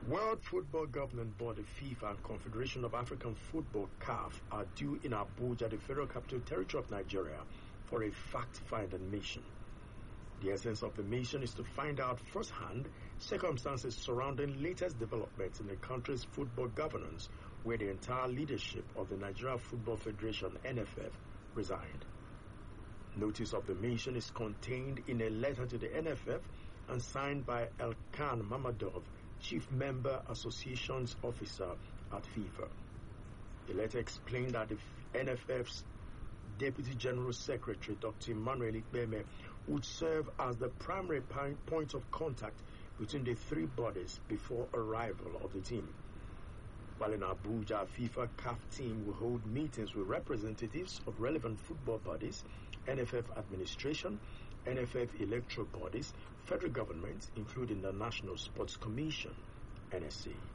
World Football Governing Body FIFA and Confederation of African Football CAF are due in Abuja, the Federal Capital Territory of Nigeria, for a fact-finding mission. The essence of the mission is to find out firsthand circumstances surrounding latest developments in the country's football governance, where the entire leadership of the Nigeria Football Federation, NFF, resigned. Notice of the mission is contained in a letter to the NFF and signed by Elkan Mamadov, Chief Member Associations Officer at FIFA. The letter explained that the NFF's Deputy General Secretary, Dr. Emmanuel Ikpeme, would serve as the primary point of contact between the three bodies before arrival of the team. While in Abuja, FIFA CAF team will hold meetings with representatives of relevant football bodies, NFF administration, NFF electoral bodies, federal government, including the National Sports Commission, NSC.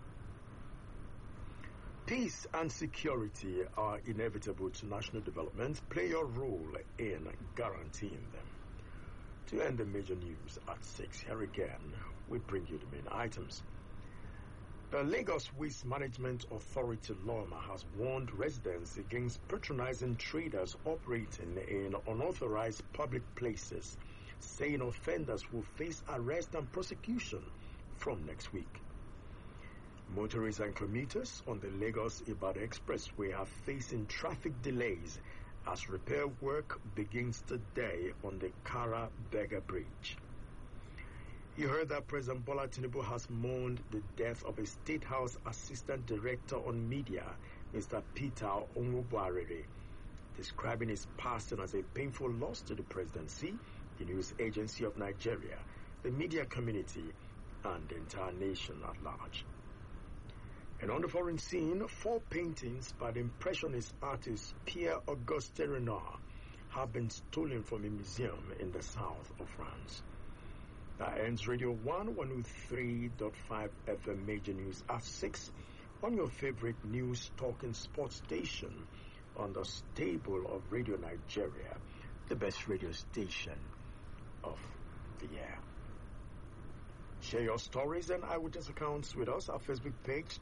Peace and security are inevitable to national development. Play your role in guaranteeing them. To end the major news at 6, here again, we bring you the main items. The Lagos Waste Management Authority, LOMA, has warned residents against patronizing traders operating in unauthorized public places, saying offenders will face arrest and prosecution from next week. Motorists and commuters on the Lagos-Ibadan Expressway are facing traffic delays as repair work begins today on the Kara-Bega Bridge. You heard that President Bola Tinubu has mourned the death of a State House Assistant Director on Media, Mr. Peter Onwubuarere, describing his passing as a painful loss to the presidency, the news agency of Nigeria, the media community, and the entire nation at large. And on the foreign scene, 4 paintings by the Impressionist artist Pierre-Auguste Renoir have been stolen from a museum in the south of France. That ends Radio 103.5 FM Major News at 6 on your favorite news talking sports station on the stable of Radio Nigeria, the best radio station of the year. Share your stories and eyewitness accounts with us. Our Facebook page,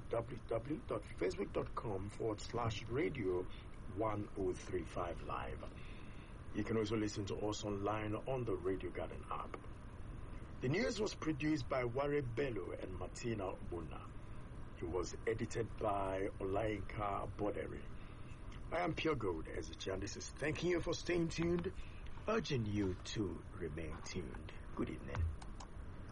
www.facebook.com/radio 1035 live. You can also listen to us online on the Radio Garden app. The news was produced by Ware Bello and Martina Buna. It was edited by Olayinka Boderi. I am Pure Gold Ezechi, and this is thanking you for staying tuned, urging you to remain tuned. Good evening.